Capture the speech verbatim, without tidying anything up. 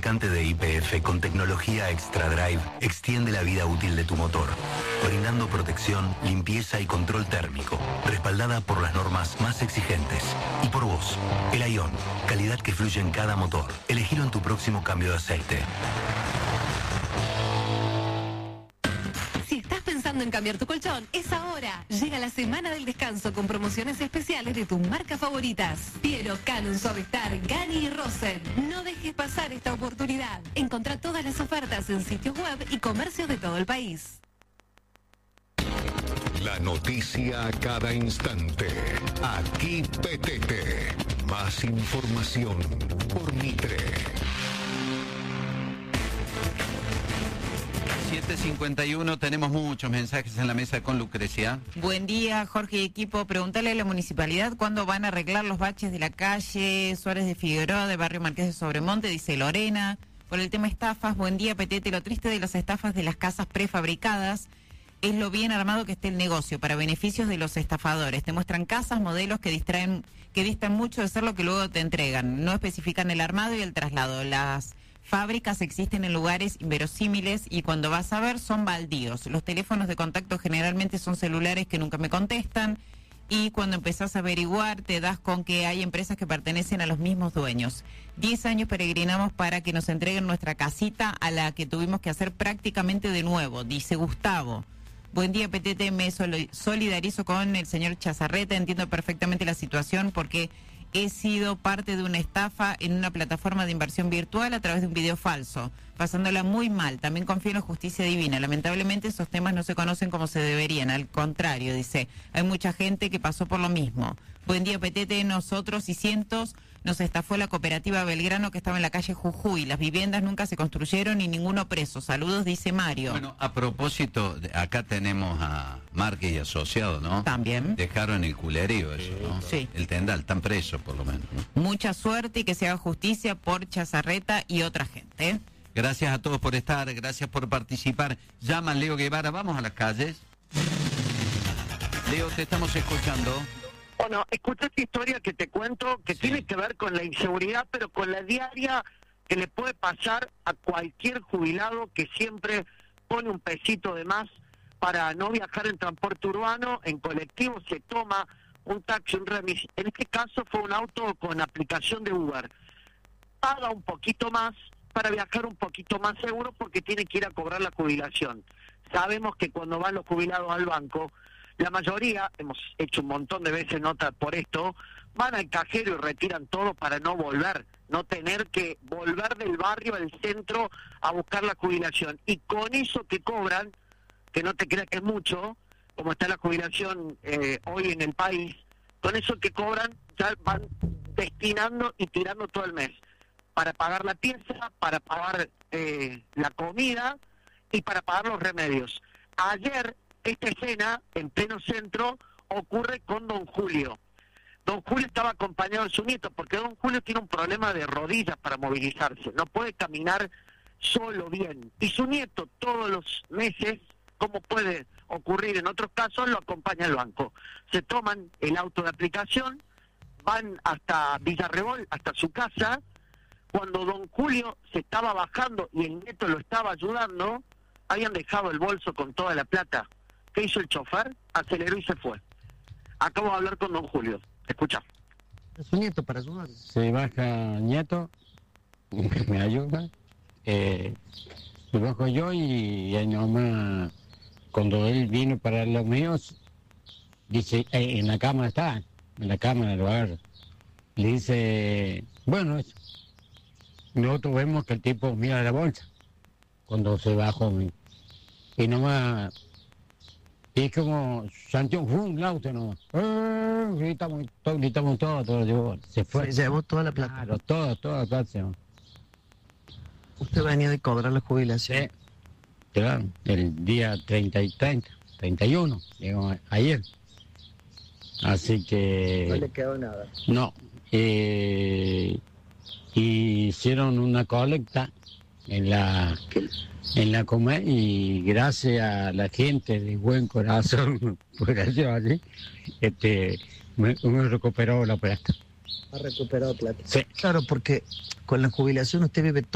lubricante de Y P F con tecnología Extra Drive extiende la vida útil de tu motor, brindando protección, limpieza y control térmico, respaldada por las normas más exigentes. Y por vos, el Ion, calidad que fluye en cada motor. Elegilo en tu próximo cambio de aceite. Si estás pensando en cambiar tu colchón, es ahora. Llega la semana del descanso con promociones especiales de tus marcas favoritas. Piero, Canon, Suavistar, Gani y Rosen. No dejes pasar esta oportunidad. Encontrá todas las ofertas en sitios web y comercios de todo el país. La noticia a cada instante. Aquí P T T. Más información por Mitre. siete cincuenta y uno, tenemos muchos mensajes en la mesa con Lucrecia. Buen día, Jorge y equipo. Preguntale a la municipalidad cuándo van a arreglar los baches de la calle Suárez de Figueroa, de Barrio Marqués de Sobremonte, dice Lorena. Por el tema estafas, buen día, P T T. Lo triste de las estafas de las casas prefabricadas es lo bien armado que esté el negocio para beneficios de los estafadores. Te muestran casas, modelos que distraen, que distan mucho de ser lo que luego te entregan. No especifican el armado y el traslado. Las fábricas existen en lugares inverosímiles y cuando vas a ver son baldíos. Los teléfonos de contacto generalmente son celulares que nunca me contestan y cuando empezás a averiguar te das con que hay empresas que pertenecen a los mismos dueños. Diez años peregrinamos para que nos entreguen nuestra casita a la que tuvimos que hacer prácticamente de nuevo, dice Gustavo. Buen día, P T T, me solidarizo con el señor Chazarreta, entiendo perfectamente la situación porque he sido parte de una estafa en una plataforma de inversión virtual a través de un video falso, pasándola muy mal. También confío en la justicia divina. Lamentablemente esos temas no se conocen como se deberían. Al contrario, dice, hay mucha gente que pasó por lo mismo. Buen día, P T T, nosotros y cientos nos estafó la cooperativa Belgrano que estaba en la calle Jujuy. Las viviendas nunca se construyeron y ninguno preso. Saludos, dice Mario. Bueno, a propósito, acá tenemos a Márquez y Asociados, ¿no? También. Dejaron el culerío eso, ¿no? Sí. El Tendal, están presos por lo menos, ¿no? Mucha suerte y que se haga justicia por Chazarreta y otra gente, ¿eh? Gracias a todos por estar, gracias por participar. Llama Leo Guevara, vamos a las calles. Leo, te estamos escuchando. Bueno, escucha esta historia que te cuento, que sí tiene que ver con la inseguridad, pero con la diaria que le puede pasar a cualquier jubilado que siempre pone un pesito de más para no viajar en transporte urbano, en colectivo, se toma un taxi, un remis. En este caso fue un auto con aplicación de Uber. Paga un poquito más para viajar un poquito más seguro porque tiene que ir a cobrar la jubilación. Sabemos que cuando van los jubilados al banco, la mayoría, hemos hecho un montón de veces nota por esto, van al cajero y retiran todo para no volver, no tener que volver del barrio al centro a buscar la jubilación. Y con eso que cobran, que no te creas que es mucho, como está la jubilación eh, hoy en el país, con eso que cobran ya van destinando y tirando todo el mes para pagar la pieza, para pagar eh, la comida y para pagar los remedios. Ayer esta escena, en pleno centro, ocurre con don Julio. Don Julio estaba acompañado de su nieto, porque don Julio tiene un problema de rodillas para movilizarse, no puede caminar solo bien. Y su nieto todos los meses, como puede ocurrir en otros casos, lo acompaña al banco. Se toman el auto de aplicación, van hasta Villarrebol, hasta su casa. Cuando don Julio se estaba bajando y el nieto lo estaba ayudando, habían dejado el bolso con toda la plata. ¿Qué hizo el chofer? Aceleró y se fue. Acabo de hablar con don Julio. Escucha. Es su nieto para ayudar. Se baja el nieto, me ayuda, eh, me bajo yo y ahí nomás, cuando él vino para los míos, dice, eh, en la cámara está, en la cámara lo agarra. Le dice, bueno, eso. Nosotros vemos que el tipo mira la bolsa cuando se bajó. Y nomás, y es como, Santiago fue un auto nomás. Eh, gritamos, todo, gritamos todo, todo llevó. Se fue. Se llevó toda la plata. Claro, todo, toda la plata se llevó. Usted venía de cobrar la jubilación. Sí, claro, el día treinta y treinta, treinta y uno, digamos, ayer. Así que... No le quedó nada. No, eh, hicieron una colecta en la en la comer y gracias a la gente de buen corazón, por eso así, este, me, me recuperó la plata. Ha recuperado plata. Sí. Claro, porque con la jubilación usted vive todo